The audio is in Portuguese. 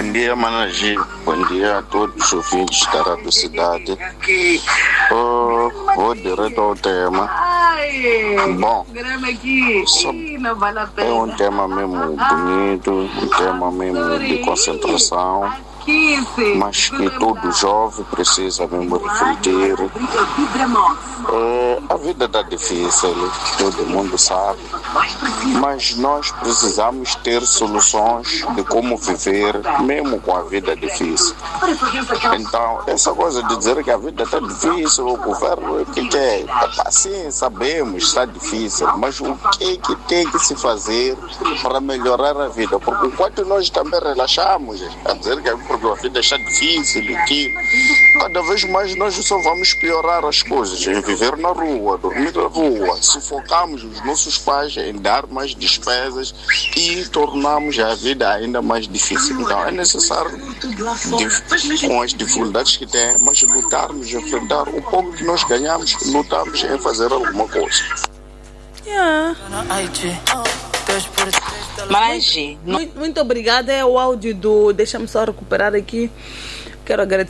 Bom dia, Managi. Bom dia a todos os ouvintes da Rádio Cidade. Vou direto ao tema. Bom, é um tema mesmo bonito, um tema mesmo de concentração, mas que todo jovem precisa mesmo refletir. A vida está difícil, todo mundo sabe, mas nós precisamos ter soluções de como viver mesmo com a vida difícil. Então, essa coisa de dizer que a vida está difícil, o governo que quer, sim, sabemos, está difícil, mas o que tem que se fazer para melhorar a vida? Porque enquanto nós também relaxamos a dizer que a vida está difícil, cada vez mais nós só vamos piorar as coisas, em viver na rua, dormir na rua, sufocamos os nossos pais em dar mais despesas e tornamos a vida ainda mais difícil. Então é necessário, com as dificuldades que tem, mas lutarmos, enfrentar o pouco que nós ganhamos, lutarmos em fazer alguma coisa. Muito obrigada. É o áudio do... Deixa-me só recuperar aqui. Quero agradecer